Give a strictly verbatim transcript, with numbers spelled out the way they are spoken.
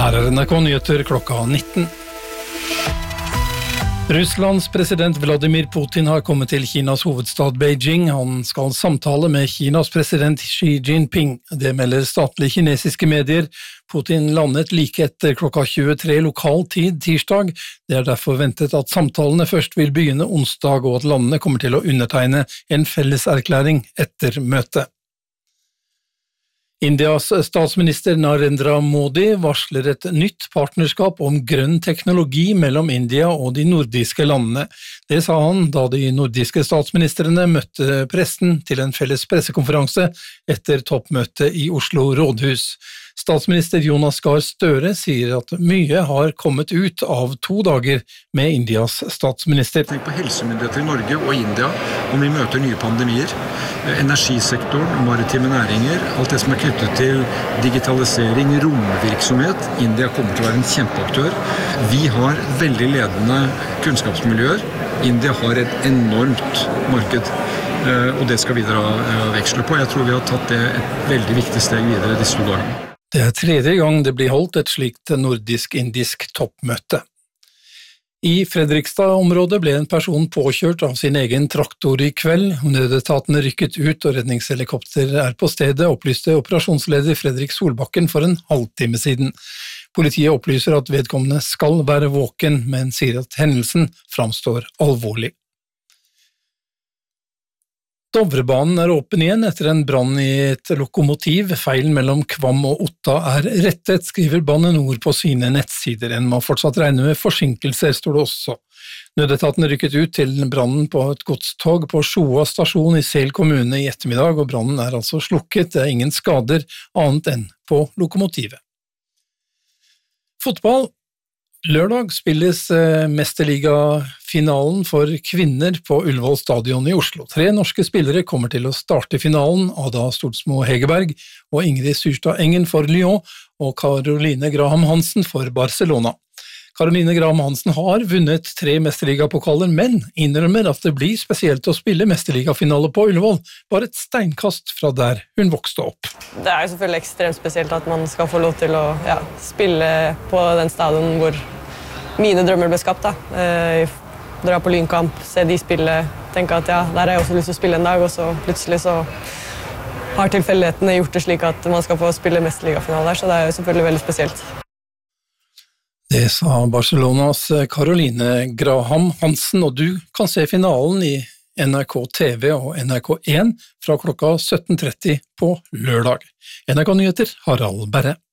Her er N R K Nyheter klokka nitten. Russlands president Vladimir Putin har kommet til Kinas hovedstad Beijing. Han skal samtale med Kinas president Xi Jinping. Det melder statlige kinesiske medier. Putin landet like etter klokka tjuetre lokal tid tirsdag. Det er derfor ventet at samtalene først vil begynne onsdag, og at landene kommer til å undertegne en felleserklæring etter møtet. Indias statsminister Narendra Modi varsler et nytt partnerskap om grønn teknologi mellom India og de nordiske landene. Det sa han da de nordiske statsministrene møtte pressen til en felles pressekonferanse etter toppmøtet i Oslo rådhus. Statsminister Jonas Gahr Støre sier at mye har kommet ut av to dager med Indias statsminister. Tenk på helsemyndigheter i Norge og India om vi møter nye pandemier. Energisektoren, maritime næringer, alt det som er knyttet til digitalisering, romvirksomhet. India kommer til å være en kjempeaktør. Vi har veldig ledende kunnskapsmiljøer. India har et enormt marked, og det skal vi dra veksler på. Jeg tror vi har tatt det et veldig viktig steg videre disse to dagene. Det er tredje gang det blir holdt et slikt nordisk-indisk toppmøte. I Fredrikstad-området ble en person påkjørt av sin egen traktor i kveld. Nødetatene rykket ut og redningshelikopter er på stedet, opplyste operasjonsleder Fredrik Solbakken for en halvtime siden. Politiet opplyser at vedkommende skal være våken, men sier at hendelsen framstår alvorlig. Dovrebanen er åpen igjen etter en brann i et lokomotiv. Feilen mellom Kvam og Otta er rettet, skriver Bane Nor på sine nettsider. En må fortsatt regne med forsinkelser, står det også. Nødetatene rykket ut til brannen på et godstog på Sjoa stasjon i Sel kommune i ettermiddag, og brannen er altså slukket. Det er ingen skader annet enn på lokomotivet. Fotball. Lørdag spilles mesterligafinalen for kvinner på Ullevål stadion i Oslo. Tre norske spillere kommer til å starte finalen, Ada Stortsmo Hegerberg og Ingrid Syrstad Engen for Lyon og Caroline Graham Hansen for Barcelona. Caroline Graham Hansen har vunnet tre mesterligapokaler, men innrømmer at det blir spesielt å spille mesterligafinale på Ullevål, bare et steinkast fra der hun vokste opp. Det er jo selvfølgelig ekstremt spesielt at man skal få lov til å ja, spille på den stadion hvor mine drømmer ble skapt. Da. Eh, dra på Lynkamp, se de spille, tenke at ja, der har jeg også lyst til å spille en dag, og så plutselig så har tilfeldighetene gjort det slik at man skal få spille mesterligafinale der, så det er jo selvfølgelig veldig spesielt. Det sa Barcelonas Caroline Graham Hansen, og du kan se finalen i N R K T V og N R K én fra klokka sytten tretti på lørdag. N R K Nyheter, Harald Berre.